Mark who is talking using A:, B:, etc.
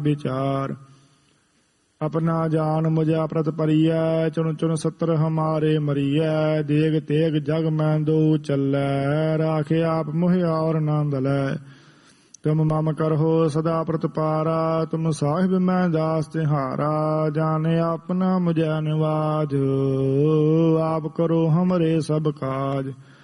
A: विचार। अपना जान मुझा प्रत परिय, चुन चुन सत्र हमारे मरिय। देग तेग जग में दो चलै, राखे आप मुह और न दलै। तुम मम करहो सदा प्रतपारा, तुम साहिब मैं दास तिहारा। जाने अपना मुझे निवाज, आप करो हमरे सब काज।